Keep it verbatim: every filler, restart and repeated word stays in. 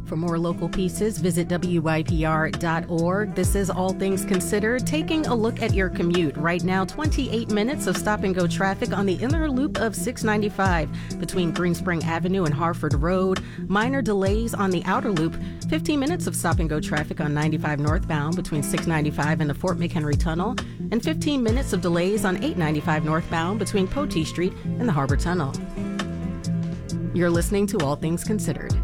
For more local pieces, visit W Y P R dot org. This is All Things Considered, taking a look at your commute. Right now, twenty-eight minutes of stop-and-go traffic on the inner loop of six ninety-five between Greenspring Avenue and Harford Road. Minor delays on the outer loop. fifteen minutes of stop-and-go traffic on ninety-five northbound between six ninety-five and the Fort McHenry Tunnel. And fifteen minutes of delays on eight ninety-five northbound between Poteet Street and the Harbor Tunnel. You're listening to All Things Considered.